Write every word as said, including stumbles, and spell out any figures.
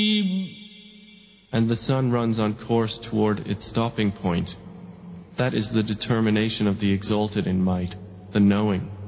And the sun runs on course toward its stopping point. That is the determination of the exalted in might, the knowing.